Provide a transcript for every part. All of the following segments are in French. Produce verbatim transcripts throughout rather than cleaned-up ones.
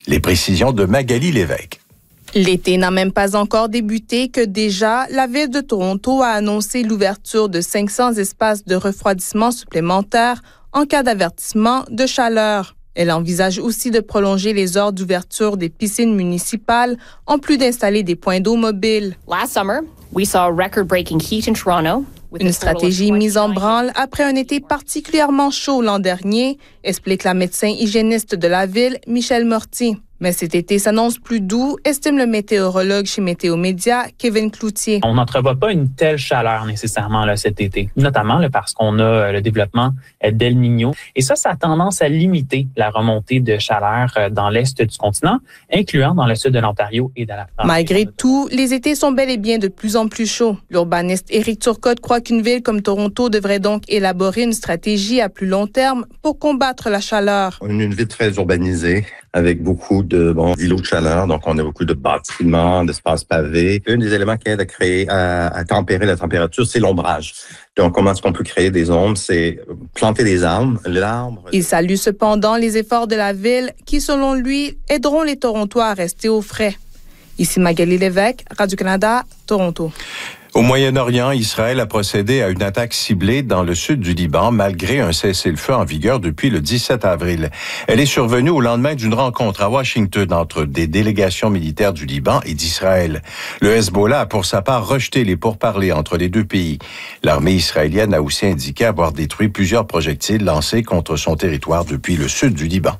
Les précisions de Magali Lévesque. L'été n'a même pas encore débuté que déjà, la Ville de Toronto a annoncé l'ouverture de cinq cents espaces de refroidissement supplémentaires en cas d'avertissement de chaleur. Elle envisage aussi de prolonger les heures d'ouverture des piscines municipales, en plus d'installer des points d'eau mobiles. Last summer, we saw record-breaking heat in Toronto. Une stratégie mise en branle après un été particulièrement chaud l'an dernier, explique la médecin hygiéniste de la ville, Michelle Morty. Mais cet été s'annonce plus doux, estime le météorologue chez Météo Média, Kevin Cloutier. On n'entrevoit pas une telle chaleur nécessairement là, cet été, notamment là, parce qu'on a euh, le développement euh, d'El Niño. Et ça, ça a tendance à limiter la remontée de chaleur euh, dans l'est du continent, incluant dans le sud de l'Ontario et de la France. Malgré tout, les étés sont bel et bien de plus en plus chauds. L'urbaniste Éric Turcotte croit qu'une ville comme Toronto devrait donc élaborer une stratégie à plus long terme pour combattre la chaleur. On est une ville très urbanisée, avec beaucoup de bon, îlots de chaleur. Donc, on a beaucoup de bâtiments, d'espaces pavés. Un des éléments qui aide à créer, à, à tempérer la température, c'est l'ombrage. Donc, comment est-ce qu'on peut créer des ombres? C'est planter des arbres. L'arbre... Il salue cependant les efforts de la ville qui, selon lui, aideront les Torontois à rester au frais. Ici Magali Lévesque, Radio-Canada, Toronto. Au Moyen-Orient, Israël a procédé à une attaque ciblée dans le sud du Liban, malgré un cessez-le-feu en vigueur depuis le dix-sept avril. Elle est survenue au lendemain d'une rencontre à Washington entre des délégations militaires du Liban et d'Israël. Le Hezbollah a pour sa part rejeté les pourparlers entre les deux pays. L'armée israélienne a aussi indiqué avoir détruit plusieurs projectiles lancés contre son territoire depuis le sud du Liban.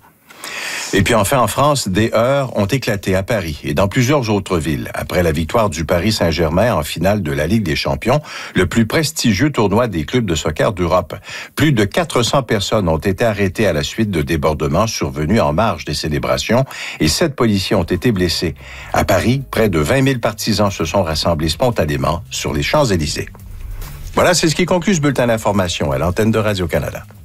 Et puis enfin, en France, des heurts ont éclaté à Paris et dans plusieurs autres villes. Après la victoire du Paris Saint-Germain en finale de la Ligue des Champions, le plus prestigieux tournoi des clubs de soccer d'Europe. Plus de quatre cents personnes ont été arrêtées à la suite de débordements survenus en marge des célébrations et sept policiers ont été blessés. À Paris, près de vingt mille partisans se sont rassemblés spontanément sur les Champs-Élysées. Voilà, c'est ce qui conclut ce bulletin d'information à l'antenne de Radio-Canada.